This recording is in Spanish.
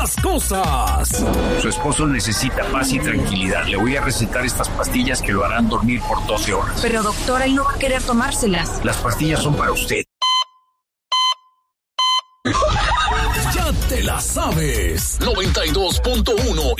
las cosas. Su esposo necesita paz y tranquilidad. Le voy a recetar estas pastillas que lo harán dormir por 12 horas. Pero doctora, él no va a querer tomárselas. Las pastillas son para usted. Ya te la sabes. 92.1